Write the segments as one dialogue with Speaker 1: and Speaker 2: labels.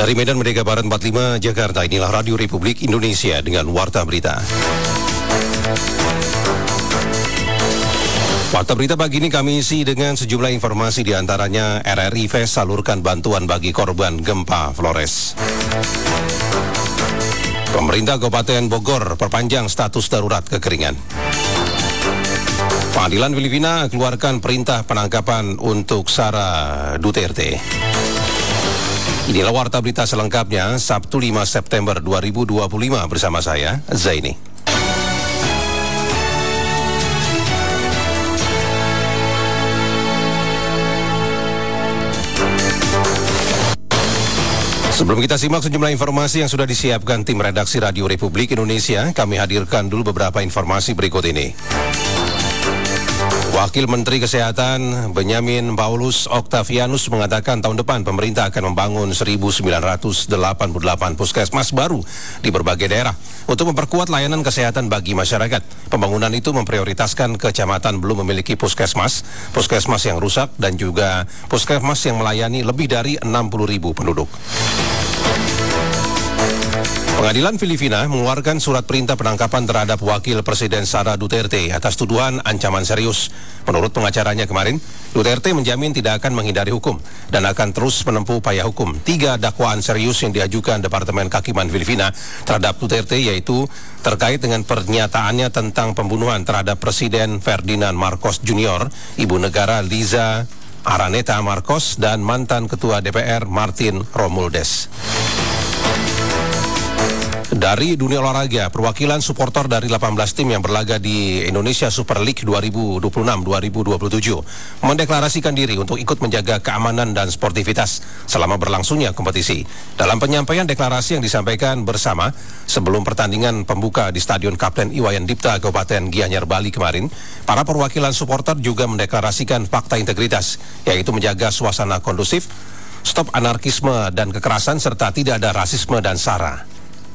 Speaker 1: Dari Medan Merdeka Barat 45 Jakarta, inilah Radio Republik Indonesia dengan Warta Berita. Warta Berita pagi ini kami isi dengan sejumlah informasi, diantaranya RRI Fest salurkan bantuan bagi korban gempa Flores. Pemerintah Kabupaten Bogor perpanjang status darurat kekeringan. Pengadilan Filipina keluarkan perintah penangkapan untuk Sara Duterte. Inilah Warta Berita selengkapnya, Sabtu 5 September 2025 bersama saya, Zaini. Sebelum kita simak sejumlah informasi yang sudah disiapkan tim redaksi Radio Republik Indonesia, kami hadirkan dulu beberapa informasi berikut ini. Wakil Menteri Kesehatan Benyamin Paulus Octavianus mengatakan tahun depan pemerintah akan membangun 1.988 puskesmas baru di berbagai daerah untuk memperkuat layanan kesehatan bagi masyarakat. Pembangunan itu memprioritaskan kecamatan belum memiliki puskesmas, puskesmas yang rusak, dan juga puskesmas yang melayani lebih dari 60.000 penduduk. Pengadilan Filipina mengeluarkan surat perintah penangkapan terhadap Wakil Presiden Sara Duterte atas tuduhan ancaman serius. Menurut pengacaranya kemarin, Duterte menjamin tidak akan menghindari hukum dan akan terus menempuh upaya hukum. 3 dakwaan serius yang diajukan Departemen Kehakiman Filipina terhadap Duterte, yaitu terkait dengan pernyataannya tentang pembunuhan terhadap Presiden Ferdinand Marcos Jr., Ibu Negara Liza Araneta Marcos, dan mantan Ketua DPR Martin Romualdez. Dari dunia olahraga, perwakilan supporter dari 18 tim yang berlaga di Indonesia Super League 2026-2027 mendeklarasikan diri untuk ikut menjaga keamanan dan sportivitas selama berlangsungnya kompetisi. Dalam penyampaian deklarasi yang disampaikan bersama sebelum pertandingan pembuka di Stadion Kapten Iwayan Dipta, Kabupaten Gianyar, Bali kemarin, para perwakilan supporter juga mendeklarasikan fakta integritas, yaitu menjaga suasana kondusif, stop anarkisme dan kekerasan, serta tidak ada rasisme dan sara.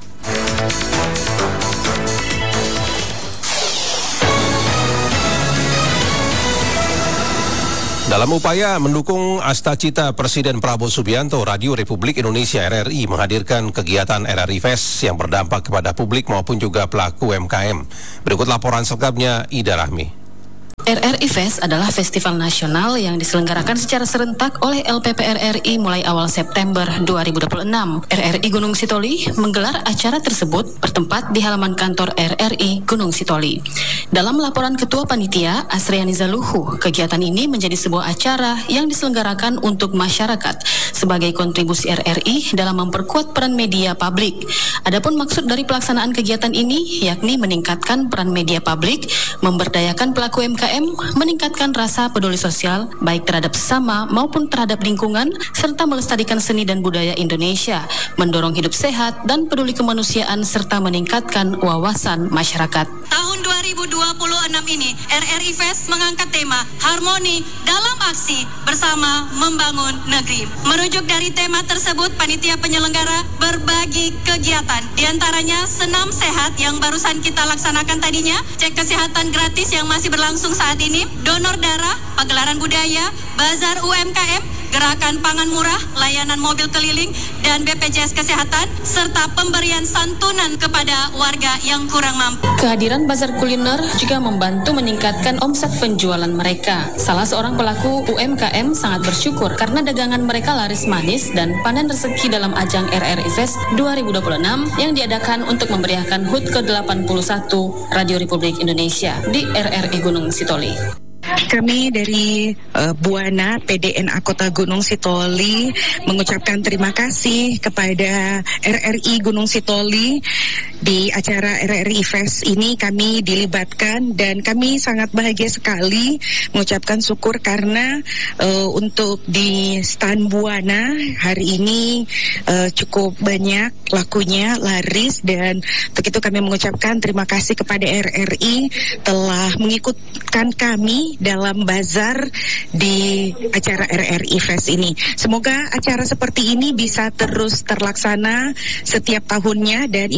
Speaker 1: Dalam upaya mendukung Astacita Presiden Prabowo Subianto, Radio Republik Indonesia RRI menghadirkan kegiatan RRI Fest yang berdampak kepada publik maupun juga pelaku UMKM. Berikut laporan selengkapnya Ida Rahmi.
Speaker 2: RRI Fest adalah festival nasional yang diselenggarakan secara serentak oleh LPP RRI mulai awal September 2026. RRI Gunung Sitoli menggelar acara tersebut bertempat di halaman kantor RRI Gunung Sitoli. Dalam laporan Ketua Panitia Asriani Zaluhu, kegiatan ini menjadi sebuah acara yang diselenggarakan untuk masyarakat sebagai kontribusi RRI dalam memperkuat peran media publik. Adapun maksud dari pelaksanaan kegiatan ini yakni meningkatkan peran media publik, memberdayakan pelaku UMKM, meningkatkan rasa peduli sosial baik terhadap sesama maupun terhadap lingkungan, serta melestarikan seni dan budaya Indonesia, mendorong hidup sehat dan peduli kemanusiaan, serta meningkatkan wawasan masyarakat.
Speaker 3: Tahun 2026 ini RRI Fest mengangkat tema Harmoni dalam Aksi Bersama Membangun Negeri. Merujuk dari tema tersebut, panitia penyelenggara berbagi kegiatan, diantaranya senam sehat yang barusan kita laksanakan tadinya, cek kesehatan gratis yang masih berlangsung saat ini, donor darah, pagelaran budaya, bazar UMKM, gerakan pangan murah, layanan mobil keliling, dan BPJS Kesehatan, serta pemberian santunan kepada warga yang kurang mampu.
Speaker 2: Kehadiran bazar kuliner juga membantu meningkatkan omset penjualan mereka. Salah seorang pelaku UMKM sangat bersyukur karena dagangan mereka laris manis dan panen rezeki dalam ajang RRI Fest 2026 yang diadakan untuk memeriahkan HUT ke-81 Radio Republik Indonesia di RRI Gunung Sitoli.
Speaker 4: Kami dari Buana PDNA Kota Gunung Sitoli mengucapkan terima kasih kepada RRI Gunung Sitoli. Di acara RRI Fest ini kami dilibatkan dan kami sangat bahagia sekali mengucapkan syukur karena untuk di stand Buana hari ini cukup banyak lakunya, laris, dan untuk itu kami mengucapkan terima kasih kepada RRI telah mengikutkan kami dalam bazar di acara RRI Fest ini. Semoga acara seperti ini bisa terus terlaksana setiap tahunnya dan ini menjadi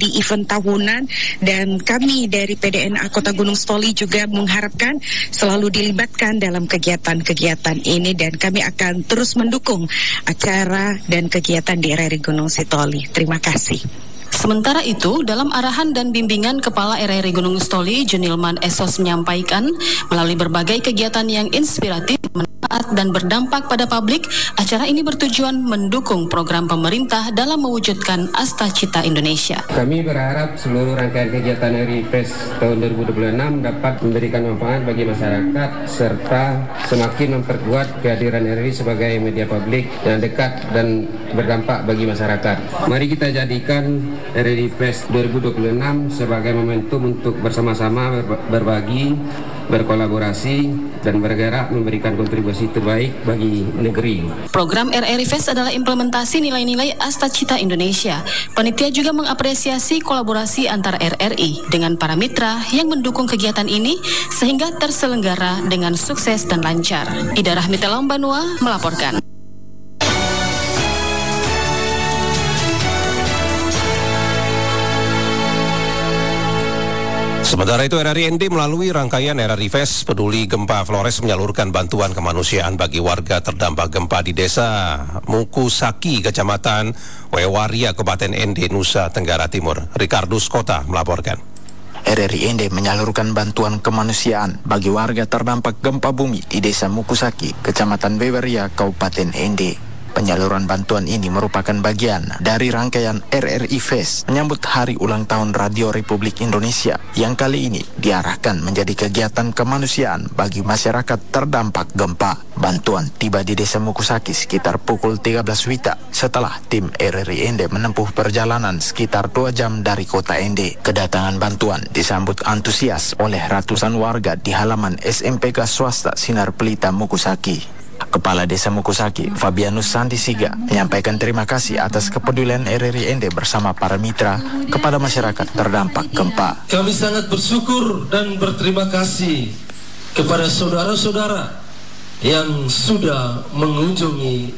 Speaker 4: menjadi event tahunan, dan kami dari PDNA Kota Gunung Sitoli juga mengharapkan selalu dilibatkan dalam kegiatan-kegiatan ini, dan kami akan terus mendukung acara dan kegiatan di RRI Gunung Sitoli. Terima kasih.
Speaker 2: Sementara itu, dalam arahan dan bimbingan Kepala RRI Gunung Sitoli, Junilman Esos menyampaikan, melalui berbagai kegiatan yang inspiratif, bermanfaat dan berdampak pada publik, acara ini bertujuan mendukung program pemerintah dalam mewujudkan Asta Cita Indonesia.
Speaker 5: Kami berharap seluruh rangkaian kegiatan RRI Fest tahun 2026 dapat memberikan manfaat bagi masyarakat serta semakin memperkuat kehadiran RRI sebagai media publik yang dekat dan berdampak bagi masyarakat. Mari kita jadikan RRI Fest 2026 sebagai momentum untuk bersama-sama berbagi, berkolaborasi, dan bergerak memberikan kontribusi terbaik bagi negeri.
Speaker 2: Program RRI Fest adalah implementasi nilai-nilai Asta Cita Indonesia. Panitia juga mengapresiasi kolaborasi antara RRI dengan para mitra yang mendukung kegiatan ini sehingga terselenggara dengan sukses dan lancar. Ida Rahmita Lambanua melaporkan.
Speaker 1: Sementara itu, RRI ND melalui rangkaian RRI Fest Peduli Gempa Flores menyalurkan bantuan kemanusiaan bagi warga terdampak gempa di Desa Mukusaki, Kecamatan Wewaria, Kabupaten ND, Nusa Tenggara Timur. Ricardus Kota melaporkan.
Speaker 6: RRI ND menyalurkan bantuan kemanusiaan bagi warga terdampak gempa bumi di Desa Mukusaki, Kecamatan Wewaria, Kabupaten ND. Penyaluran bantuan ini merupakan bagian dari rangkaian RRI Fest menyambut Hari Ulang Tahun Radio Republik Indonesia yang kali ini diarahkan menjadi kegiatan kemanusiaan bagi masyarakat terdampak gempa. Bantuan tiba di Desa Mukusaki sekitar pukul 13 WITA setelah tim RRI ND menempuh perjalanan sekitar 2 jam dari kota ND. Kedatangan bantuan disambut antusias oleh ratusan warga di halaman SMPK swasta Sinar Pelita Mukusaki. Kepala Desa Mukusaki, Fabianus Sandisiga, menyampaikan terima kasih atas kepedulian RRI ND bersama para mitra kepada masyarakat terdampak gempa.
Speaker 7: Kami sangat bersyukur dan berterima kasih kepada saudara-saudara yang sudah mengunjungi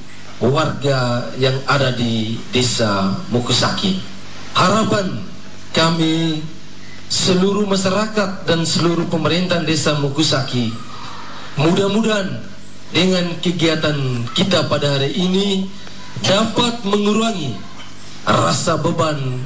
Speaker 7: warga yang ada di Desa Mukusaki. Harapan kami, seluruh masyarakat dan seluruh pemerintahan Desa Mukusaki, mudah-mudahan dengan kegiatan kita pada hari ini dapat mengurangi rasa beban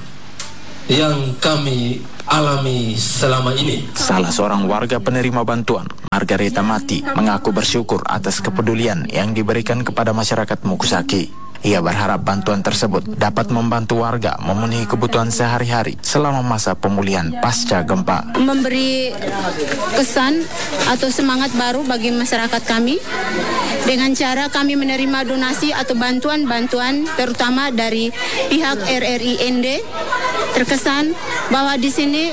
Speaker 7: yang kami alami selama ini.
Speaker 6: Salah seorang warga penerima bantuan, Margareta Mati, mengaku bersyukur atas kepedulian yang diberikan kepada masyarakat Mukusaki. Ia berharap bantuan tersebut dapat membantu warga memenuhi kebutuhan sehari-hari selama masa pemulihan pasca gempa.
Speaker 8: Memberi kesan atau semangat baru bagi masyarakat kami dengan cara kami menerima donasi atau bantuan-bantuan terutama dari pihak RRI ND. Terkesan bahwa di sini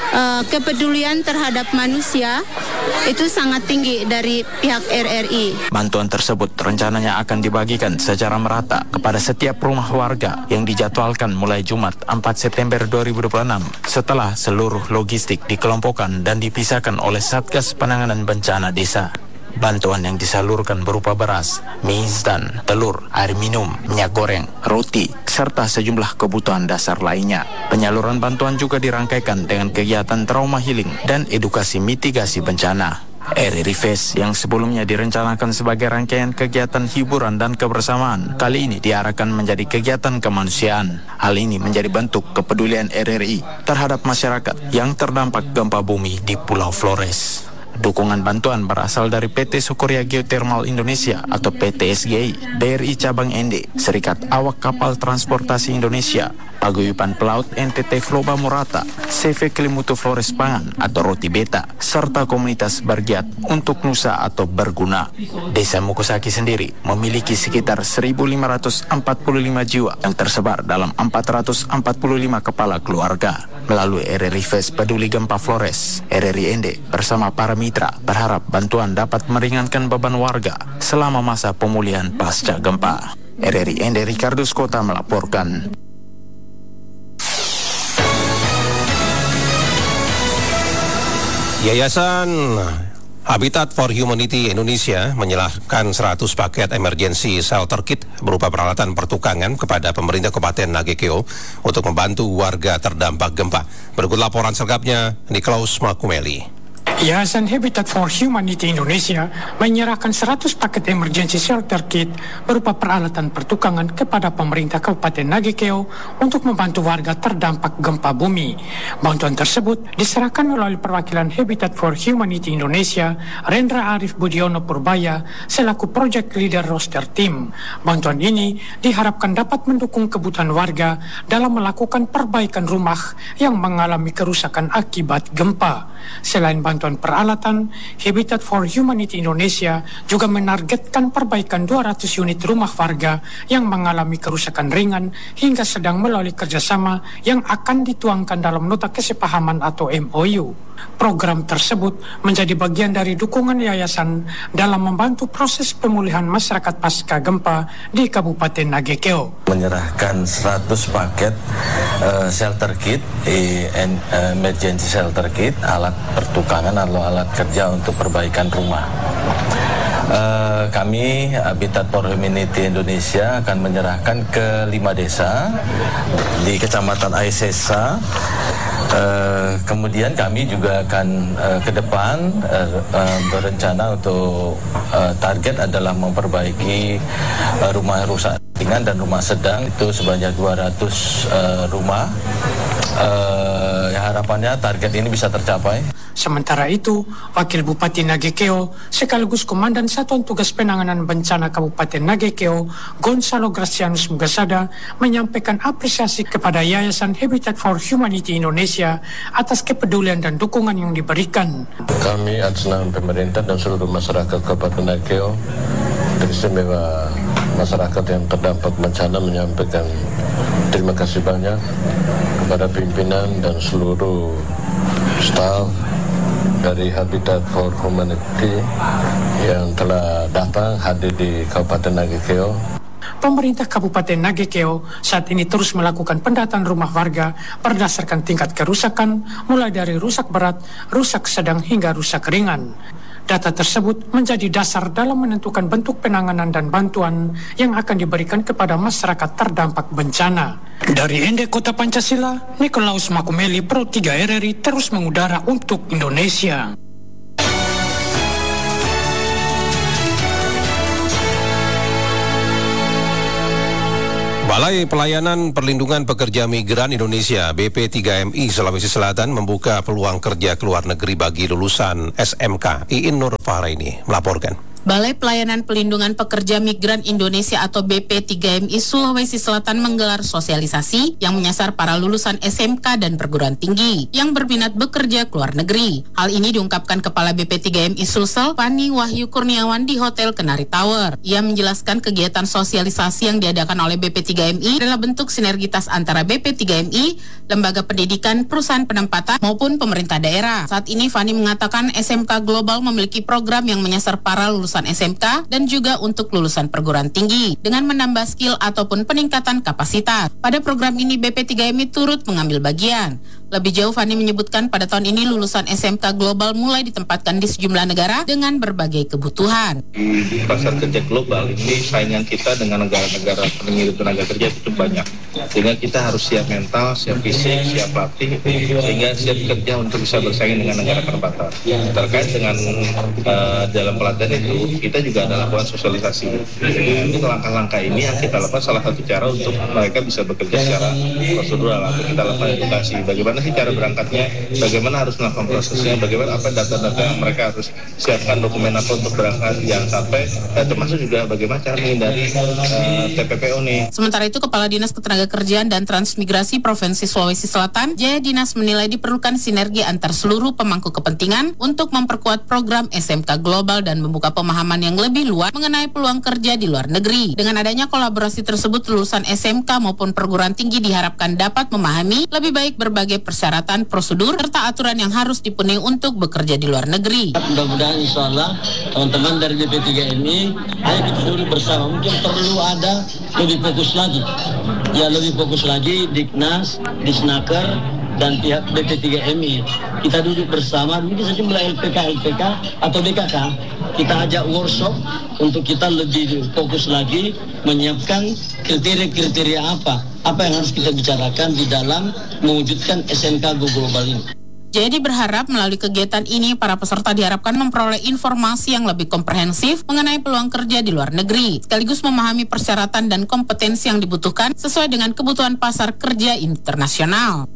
Speaker 8: kepedulian terhadap manusia itu sangat tinggi dari pihak RRI.
Speaker 6: Bantuan tersebut rencananya akan dibagikan secara merata kepada setiap rumah warga yang dijadwalkan mulai Jumat 4 September 2026 setelah seluruh logistik dikelompokkan dan dipisahkan oleh Satgas Penanganan Bencana Desa. Bantuan yang disalurkan berupa beras, mie instan, telur, air minum, minyak goreng, roti, serta sejumlah kebutuhan dasar lainnya. Penyaluran bantuan juga dirangkaikan dengan kegiatan trauma healing dan edukasi mitigasi bencana. RRI Fest yang sebelumnya direncanakan sebagai rangkaian kegiatan hiburan dan kebersamaan, kali ini diarahkan menjadi kegiatan kemanusiaan. Hal ini menjadi bentuk kepedulian RRI terhadap masyarakat yang terdampak gempa bumi di Pulau Flores. Dukungan bantuan berasal dari PT Sukuria Geothermal Indonesia atau PTSGI, BRI Cabang ND, Serikat Awak Kapal Transportasi Indonesia, Paguyuban Pelaut NTT Floba Murata, CV Kelimutu Flores Pangan atau Roti Beta, serta komunitas Bergiat untuk Nusa atau Berguna. Desa Mukusaki sendiri memiliki sekitar 1.545 jiwa yang tersebar dalam 445 kepala keluarga. Melalui RRI Fest Peduli Gempa Flores, RRI ND bersama para mitra berharap bantuan dapat meringankan beban warga selama masa pemulihan pasca gempa. RRI ND Ricardus Kota melaporkan.
Speaker 1: Yayasan Habitat for Humanity Indonesia menyerahkan 100 paket emergency shelter kit berupa peralatan pertukangan kepada pemerintah Kabupaten Nagekeo untuk membantu warga terdampak gempa. Berikut laporan selengkapnya Niklaus Makumeli.
Speaker 9: Yayasan Habitat for Humanity Indonesia menyerahkan 100 paket emergency shelter kit berupa peralatan pertukangan kepada pemerintah Kabupaten Nagekeo untuk membantu warga terdampak gempa bumi. Bantuan tersebut diserahkan melalui perwakilan Habitat for Humanity Indonesia, Rendra Arif Budiono Purbaya, selaku Project Leader Roster Team. Bantuan ini diharapkan dapat mendukung kebutuhan warga dalam melakukan perbaikan rumah yang mengalami kerusakan akibat gempa. Selain bantuan peralatan, Habitat for Humanity Indonesia juga menargetkan perbaikan 200 unit rumah warga yang mengalami kerusakan ringan hingga sedang melalui kerjasama yang akan dituangkan dalam nota kesepahaman atau MOU. Program tersebut menjadi bagian dari dukungan yayasan dalam membantu proses pemulihan masyarakat pasca gempa di Kabupaten Nagekeo.
Speaker 10: Menyerahkan 100 paket shelter kit, emergency shelter kit, alat pertukangan atau alat kerja untuk perbaikan rumah. Kami Habitat for Humanity Indonesia akan menyerahkan ke 5 desa di Kecamatan Aisesa. Kemudian kami juga akan ke depan berencana untuk target adalah memperbaiki rumah rusak ringan dan rumah sedang, itu sebanyak 200 rumah. Harapannya target ini bisa tercapai.
Speaker 9: Sementara itu, Wakil Bupati Nagekeo sekaligus Komandan Satuan Tugas Penanganan Bencana Kabupaten Nagekeo, Gonzalo Gracianus Mugasada, menyampaikan apresiasi kepada Yayasan Habitat for Humanity Indonesia atas kepedulian dan dukungan yang diberikan.
Speaker 11: Kami atas nama pemerintah dan seluruh masyarakat Kabupaten Nagekeo, teristimewa masyarakat yang terdampak bencana, menyampaikan terima kasih banyak kepada pimpinan dan seluruh staf dari Habitat for Humanity yang telah datang hadir di Kabupaten Nagekeo.
Speaker 9: Pemerintah Kabupaten Nagekeo saat ini terus melakukan pendataan rumah warga berdasarkan tingkat kerusakan, mulai dari rusak berat, rusak sedang hingga rusak ringan. Data tersebut menjadi dasar dalam menentukan bentuk penanganan dan bantuan yang akan diberikan kepada masyarakat terdampak bencana. Dari Ende Kota Pancasila, Niklaus Makumeli, Pro 3 RRI terus mengudara untuk Indonesia.
Speaker 1: Balai Pelayanan Perlindungan Pekerja Migran Indonesia BP3MI Sulawesi Selatan membuka peluang kerja ke luar negeri bagi lulusan SMK. Iin Nur Fahraini melaporkan.
Speaker 2: Balai Pelayanan Pelindungan Pekerja Migran Indonesia atau BP3MI Sulawesi Selatan menggelar sosialisasi yang menyasar para lulusan SMK dan perguruan tinggi yang berminat bekerja ke luar negeri. Hal ini diungkapkan Kepala BP3MI Sulsel, Fani Wahyu Kurniawan di Hotel Kenari Tower. Ia menjelaskan kegiatan sosialisasi yang diadakan oleh BP3MI adalah bentuk sinergitas antara BP3MI, lembaga pendidikan, perusahaan penempatan, maupun pemerintah daerah. Saat ini Fani mengatakan SMK Global memiliki program yang menyasar para lulusan SMK dan juga untuk lulusan perguruan tinggi dengan menambah skill ataupun peningkatan kapasitas. Pada program ini BP3MI turut mengambil bagian. Lebih jauh, Fani menyebutkan pada tahun ini lulusan SMK Global mulai ditempatkan di sejumlah negara dengan berbagai kebutuhan.
Speaker 12: Di pasar kerja global ini saingan kita dengan negara-negara pengirim tenaga kerja cukup banyak. Sehingga kita harus siap mental, siap fisik, siap latih, sehingga siap kerja untuk bisa bersaing dengan negara perempatan. Terkait dengan dalam pelatihan itu, kita juga ada lakukan sosialisasi. Jadi langkah-langkah ini yang kita lakukan salah satu cara untuk mereka bisa bekerja secara prosedural atau kita lakukan edukasi. Bagaimana sih cara berangkatnya, bagaimana harus melakukan prosesnya, bagaimana apa data-data yang mereka harus siapkan, dokumen apa untuk berangkat, jangan sampai termasuk juga bagaimana cara menghindari TPPO nih.
Speaker 2: Sementara itu, Kepala Dinas Ketenagakerjaan dan Transmigrasi Provinsi Sulawesi Selatan, Jaya Dinas, menilai diperlukan sinergi antar seluruh pemangku kepentingan untuk memperkuat program SMK Global dan membuka pemahaman yang lebih luas mengenai peluang kerja di luar negeri. Dengan adanya kolaborasi tersebut, lulusan SMK maupun perguruan tinggi diharapkan dapat memahami lebih baik berbagai persyaratan, prosedur, serta aturan yang harus dipenuhi untuk bekerja di luar negeri.
Speaker 13: Mudah-mudahan insya Allah teman-teman dari BP3MI, ayo kita duduk bersama, mungkin perlu ada lebih fokus lagi. Ya lebih fokus lagi Diknas, Disnaker, dan pihak BP3MI. Kita duduk bersama, mungkin sejumlah LPK atau BKK, kita ajak workshop untuk kita lebih fokus lagi menyiapkan kriteria-kriteria apa yang harus kita bicarakan di dalam mewujudkan SNK Go Global ini.
Speaker 14: Jadi berharap melalui kegiatan ini para peserta diharapkan memperoleh informasi yang lebih komprehensif mengenai peluang kerja di luar negeri, sekaligus memahami persyaratan dan kompetensi yang dibutuhkan sesuai dengan kebutuhan pasar kerja internasional.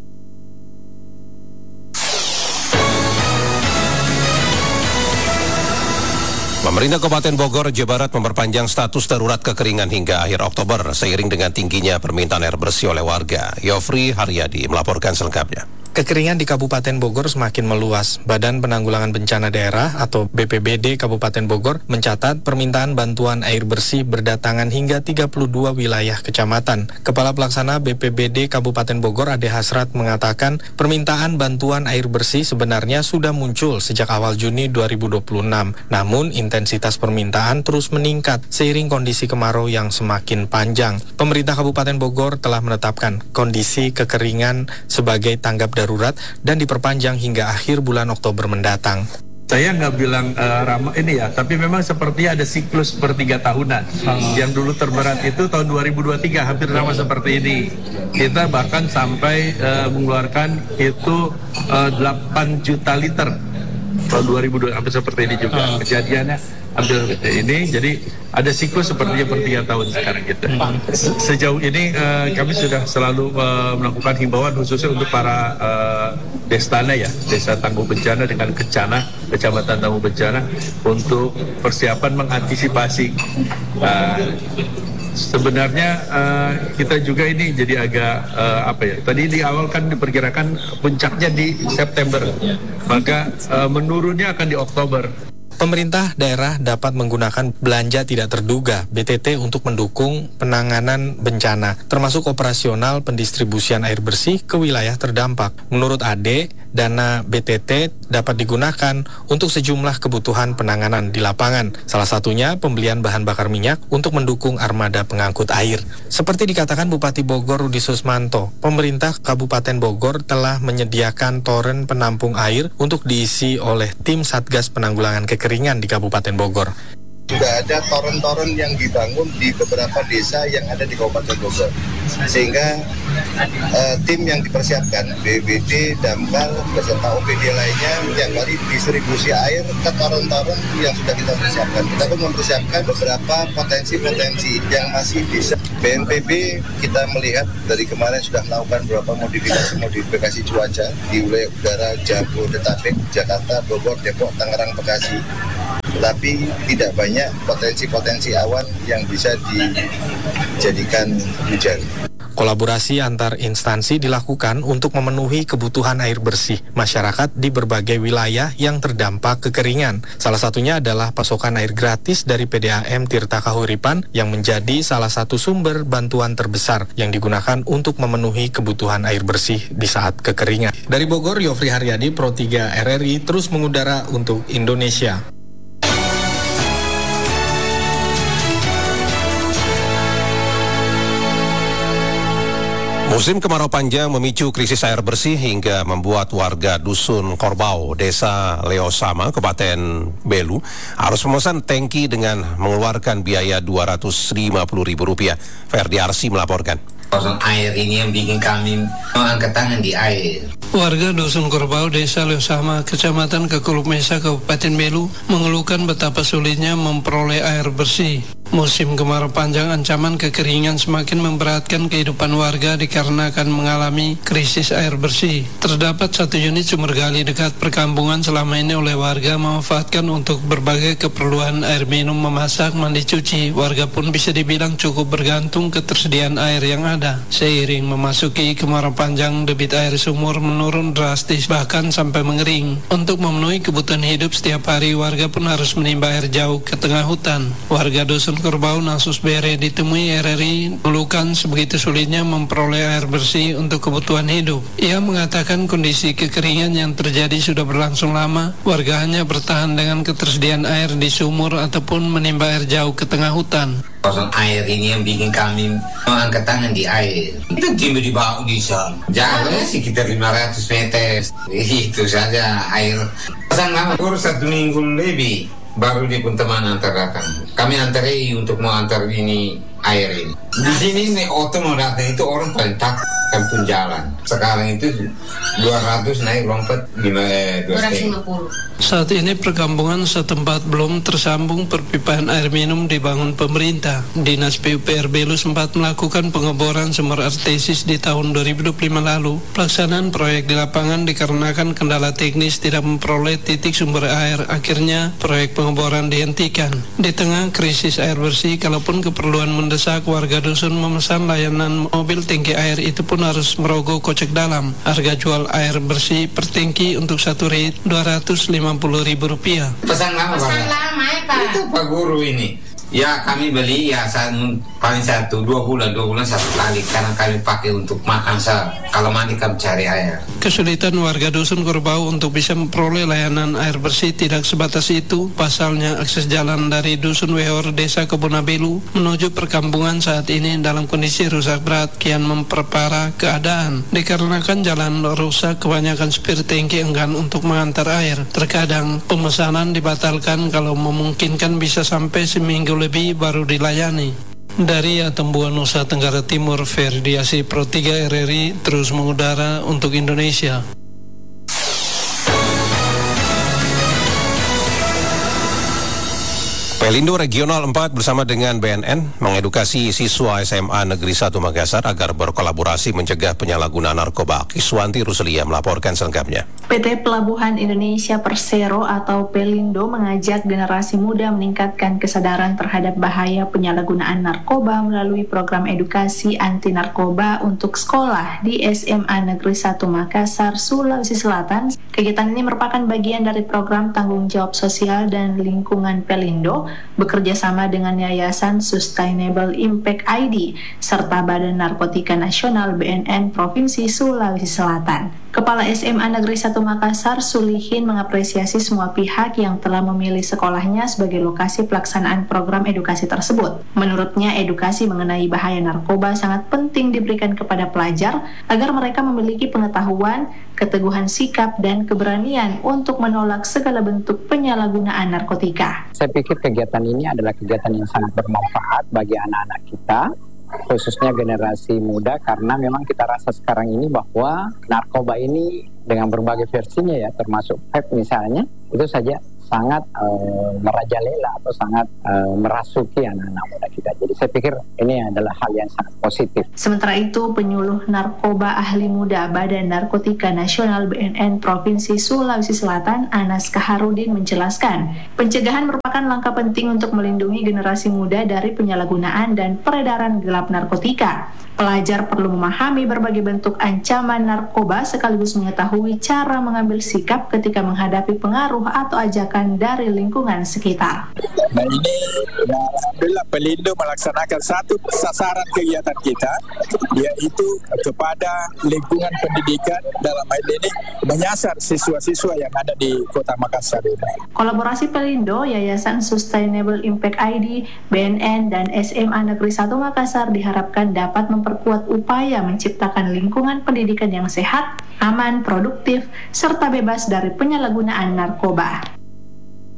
Speaker 1: Pemerintah Kabupaten Bogor, Jawa Barat memperpanjang status darurat kekeringan hingga akhir Oktober seiring dengan tingginya permintaan air bersih oleh warga. Yofri Haryadi melaporkan selengkapnya.
Speaker 15: Kekeringan di Kabupaten Bogor semakin meluas. Badan Penanggulangan Bencana Daerah atau BPBD Kabupaten Bogor mencatat permintaan bantuan air bersih berdatangan hingga 32 wilayah kecamatan. Kepala Pelaksana BPBD Kabupaten Bogor Ade Hasrat mengatakan permintaan bantuan air bersih sebenarnya sudah muncul sejak awal Juni 2026. Namun intensitas permintaan terus meningkat seiring kondisi kemarau yang semakin panjang. Pemerintah Kabupaten Bogor telah menetapkan kondisi kekeringan sebagai tanggap darurat dan diperpanjang hingga akhir bulan Oktober mendatang.
Speaker 16: Saya nggak bilang ramah ini ya, tapi memang sepertinya ada siklus per 3 tahunan. Yang dulu terberat itu tahun 2023, hampir sama seperti ini. Kita bahkan sampai mengeluarkan itu 8 juta liter tahun 2002, hampir seperti ini juga. Kejadiannya hampir ini, jadi ada siklus sepertinya per 3 tahun sekarang gitu. Sejauh ini kami sudah selalu melakukan himbauan khususnya untuk para destana ya, Desa Tangguh Bencana dengan Kencana, Kecamatan Tangguh Bencana, untuk persiapan mengantisipasi. Sebenarnya kita juga ini jadi agak tadi di awal kan diperkirakan puncaknya di September, maka menurunnya akan di Oktober.
Speaker 15: Pemerintah daerah dapat menggunakan belanja tidak terduga BTT untuk mendukung penanganan bencana, termasuk operasional pendistribusian air bersih ke wilayah terdampak. Menurut Ade, dana BTT dapat digunakan untuk sejumlah kebutuhan penanganan di lapangan. Salah satunya pembelian bahan bakar minyak untuk mendukung armada pengangkut air. Seperti dikatakan Bupati Bogor Rudi Susmanto, pemerintah Kabupaten Bogor telah menyediakan toren penampung air untuk diisi oleh tim Satgas Penanggulangan Kekeringan di Kabupaten Bogor.
Speaker 17: Sudah ada toren-toren yang dibangun di beberapa desa yang ada di Kabupaten Bogor, sehingga tim yang dipersiapkan BBD, Damkar, beserta OPD lainnya yang kali distribusi air ke toren-toren yang sudah kita persiapkan. Kita pun mempersiapkan beberapa potensi-potensi yang masih bisa. BNPB kita melihat dari kemarin sudah melakukan beberapa modifikasi cuaca di wilayah udara Jabodetabek, Jakarta, Bogor, Depok, Tangerang, Bekasi. Tetapi tidak banyak potensi-potensi awan yang bisa dijadikan hujan.
Speaker 15: Kolaborasi antar instansi dilakukan untuk memenuhi kebutuhan air bersih masyarakat di berbagai wilayah yang terdampak kekeringan. Salah satunya adalah pasokan air gratis dari PDAM Tirta Kahuripan yang menjadi salah satu sumber bantuan terbesar yang digunakan untuk memenuhi kebutuhan air bersih di saat kekeringan. Dari Bogor, Yofri Haryadi, Pro 3 RRI terus mengudara untuk Indonesia.
Speaker 1: Musim kemarau panjang memicu krisis air bersih hingga membuat warga Dusun Korbau, Desa Leosama, Kabupaten Belu, harus memesan tangki dengan mengeluarkan biaya Rp250.000. Ferdi Arsi melaporkan.
Speaker 18: Air ini yang bikin kami mengangkat tangan di air.
Speaker 19: Warga Dusun Korbau, Desa Leosama, Kecamatan Kekuluk Mesa, Kabupaten Belu, mengeluhkan betapa sulitnya memperoleh air bersih. Musim kemarau panjang ancaman kekeringan semakin memberatkan kehidupan warga dikarenakan mengalami krisis air bersih. Terdapat 1 unit sumber gali dekat perkampungan selama ini oleh warga memanfaatkan untuk berbagai keperluan air minum, memasak, mandi, cuci. Warga pun bisa dibilang cukup bergantung ketersediaan air yang ada. Seiring memasuki kemarau panjang, debit air sumur menurun drastis bahkan sampai mengering. Untuk memenuhi kebutuhan hidup setiap hari, warga pun harus menimba air jauh ke tengah hutan. Warga Dusun Dusun Kerbau Nasus Bere ditemui RRI mengeluhkan sebegitu sulitnya memperoleh air bersih untuk kebutuhan hidup. Ia mengatakan kondisi kekeringan yang terjadi sudah berlangsung lama, warga hanya bertahan dengan ketersediaan air di sumur ataupun menimba air jauh ke tengah hutan.
Speaker 18: Kosong air ini yang bikin kami mengangkat tangan di air. Itu tiba di bawah bisa. Jaraknya sekitar 500 meter. Itu saja air. Pesan lama baru 1 minggu lebih baru di pun teman antarkan. Kami antarai untuk mau antar ini air ini. Di sini nih oto mau datang itu orang paling takut kampung jalan. Sekarang itu 200 naik lompat 250.
Speaker 19: Saat ini perkampungan setempat belum tersambung perpipaan air minum dibangun pemerintah. Dinas PUPR Belu sempat melakukan pengeboran sumber artesis di tahun 2025 lalu. Pelaksanaan proyek di lapangan dikarenakan kendala teknis tidak memperoleh titik sumber air. Akhirnya proyek pengeboran dihentikan. Di tengah krisis air bersih, kalaupun keperluan mendesak, warga dusun memesan layanan mobil tangki air itu pun harus merogoh kocek dalam. Harga jual air bersih per tangki untuk satu rit Rp50.000.
Speaker 18: Pesan lama Pak. Itu Pak Guru ini. Ya kami beli ya paling 2 bulan satu kali karena kami pakai untuk makan kalau mandi kami cari air.
Speaker 19: Kesulitan warga Dusun Kerbau untuk bisa memperoleh layanan air bersih tidak sebatas itu. Pasalnya akses jalan dari Dusun Wehor Desa Kebunabelu menuju perkampungan saat ini dalam kondisi rusak berat kian memperparah keadaan. Dikarenakan jalan rusak, kebanyakan supir tangki enggan untuk mengantar air. Terkadang pemesanan dibatalkan kalau memungkinkan bisa sampai seminggu lebih baru dilayani. Dari Atembuan, Nusa Tenggara Timur, Ferdiasi Pro 3 RRI terus mengudara untuk Indonesia.
Speaker 1: Pelindo Regional 4 bersama dengan BNN mengedukasi siswa SMA Negeri 1 Makassar agar berkolaborasi mencegah penyalahgunaan narkoba. Kiswanti Ruslia melaporkan selengkapnya.
Speaker 20: PT Pelabuhan Indonesia Persero atau Pelindo mengajak generasi muda meningkatkan kesadaran terhadap bahaya penyalahgunaan narkoba melalui program edukasi anti narkoba untuk sekolah di SMA Negeri 1 Makassar, Sulawesi Selatan. Kegiatan ini merupakan bagian dari program tanggung jawab sosial dan lingkungan Pelindo bekerja sama dengan Yayasan Sustainable Impact ID serta Badan Narkotika Nasional BNN Provinsi Sulawesi Selatan. Kepala SMA Negeri 1 Makassar, Sulihin, mengapresiasi semua pihak yang telah memilih sekolahnya sebagai lokasi pelaksanaan program edukasi tersebut. Menurutnya, edukasi mengenai bahaya narkoba sangat penting diberikan kepada pelajar agar mereka memiliki pengetahuan, keteguhan sikap, dan keberanian untuk menolak segala bentuk penyalahgunaan narkotika.
Speaker 21: Saya pikir kegiatan ini adalah kegiatan yang sangat bermanfaat bagi anak-anak kita, khususnya generasi muda, karena memang kita rasa sekarang ini bahwa narkoba ini dengan berbagai versinya ya, termasuk vape misalnya, itu saja sangat merajalela atau sangat merasuki anak-anak muda kita. Jadi saya pikir ini adalah hal yang sangat positif.
Speaker 20: Sementara itu, penyuluh narkoba ahli muda Badan Narkotika Nasional BNN Provinsi Sulawesi Selatan, Anas Kaharudin, menjelaskan, pencegahan merupakan langkah penting untuk melindungi generasi muda dari penyalahgunaan dan peredaran gelap narkotika. Pelajar perlu memahami berbagai bentuk ancaman narkoba sekaligus mengetahui cara mengambil sikap ketika menghadapi pengaruh atau ajakan dari lingkungan sekitar.
Speaker 22: Nah ini alhamdulillah Pelindo melaksanakan satu sasaran kegiatan kita, yaitu kepada lingkungan pendidikan, dalam hal ini menyasar siswa-siswa yang ada di Kota Makassar ini.
Speaker 20: Kolaborasi Pelindo, Yayasan Sustainable Impact ID, BNN, dan SMA Negeri 1 Makassar diharapkan dapat memperkuat upaya menciptakan lingkungan pendidikan yang sehat, aman, produktif, serta bebas dari penyalahgunaan narkoba.